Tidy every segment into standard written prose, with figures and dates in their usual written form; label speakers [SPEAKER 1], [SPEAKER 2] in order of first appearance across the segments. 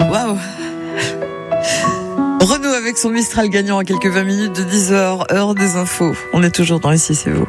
[SPEAKER 1] Waouh. Renaud avec son Mistral gagnant à quelques 20 minutes de 10h, heure des infos. On est toujours dans Ici c'est vous.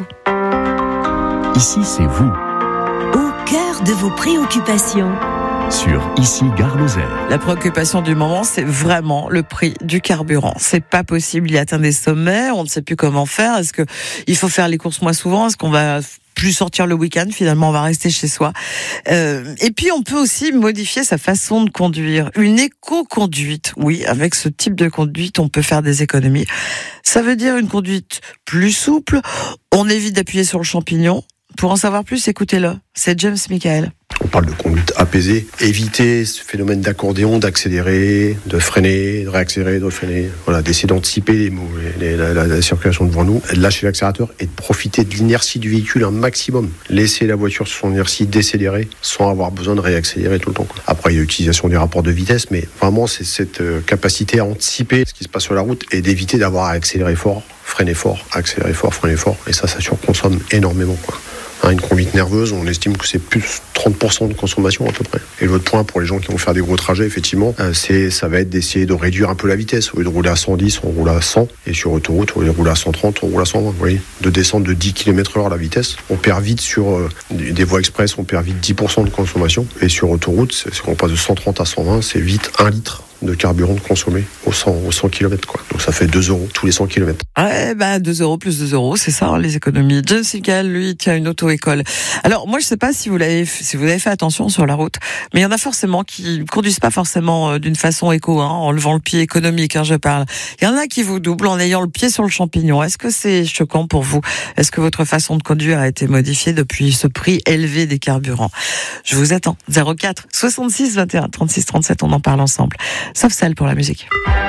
[SPEAKER 2] Ici c'est vous.
[SPEAKER 3] Au cœur de vos préoccupations.
[SPEAKER 2] Sur Ici Gare Lozère.
[SPEAKER 1] La préoccupation du moment, c'est vraiment le prix du carburant. C'est pas possible, il atteint des sommets, on ne sait plus comment faire. Est-ce que il faut faire les courses moins souvent? Est-ce qu'on va plus sortir le week-end? Finalement, on va rester chez soi. Et puis, on peut aussi modifier sa façon de conduire. Une éco-conduite. Oui, avec ce type de conduite, on peut faire des économies. Ça veut dire une conduite plus souple. On évite d'appuyer sur le champignon. Pour en savoir plus, écoutez-le. C'est James Michael.
[SPEAKER 4] On parle de conduite apaisée, éviter ce phénomène d'accordéon, d'accélérer, de freiner, de réaccélérer, de freiner, voilà, d'essayer d'anticiper la circulation devant nous, de lâcher l'accélérateur et de profiter de l'inertie du véhicule un maximum. Laisser la voiture sur son inertie décélérer sans avoir besoin de réaccélérer tout le temps. Après, il y a l'utilisation des rapports de vitesse, mais vraiment, c'est cette capacité à anticiper ce qui se passe sur la route et d'éviter d'avoir à accélérer fort, freiner fort, accélérer fort, freiner fort. Et ça surconsomme énormément, quoi. Une conduite nerveuse, on estime que c'est plus 30% de consommation à peu près. Et l'autre point pour les gens qui vont faire des gros trajets, effectivement, ça va être d'essayer de réduire un peu la vitesse. Au lieu de rouler à 110, on roule à 100. Et sur autoroute, au lieu de rouler à 130, on roule à 120. Vous voyez, de descendre de 10 km/h la vitesse. On perd vite sur des voies express, on perd vite 10% de consommation. Et sur autoroute, si on passe de 130 à 120, c'est vite 1 litre de carburant de consommer au 100 km, quoi. Donc ça fait 2 € tous les 100 km.
[SPEAKER 1] Ouais, 2 € plus 2 €, c'est ça, les économies. James Michael, lui, tient une auto-école. Alors, moi, je sais pas si vous avez fait attention sur la route, mais il y en a forcément qui conduisent pas forcément d'une façon éco, en levant le pied économique, je parle. Il y en a qui vous doublent en ayant le pied sur le champignon. Est-ce que c'est choquant pour vous? Est-ce que votre façon de conduire a été modifiée depuis ce prix élevé des carburants? Je vous attends. 04 66 21 36 37, on en parle ensemble. Sauf celle pour la musique.